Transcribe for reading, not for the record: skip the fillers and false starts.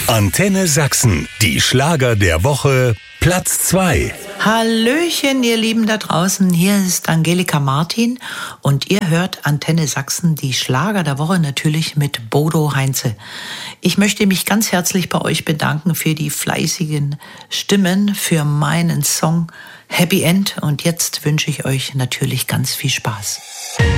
Antenne Sachsen, die Schlager der Woche, Platz 2. Hallöchen, ihr Lieben da draußen, hier ist Angelika Martin und ihr hört Antenne Sachsen, die Schlager der Woche, natürlich mit Bodo Heinze. Ich möchte mich ganz herzlich bei euch bedanken für die fleißigen Stimmen für meinen Song Happy End und jetzt wünsche ich euch natürlich ganz viel Spaß.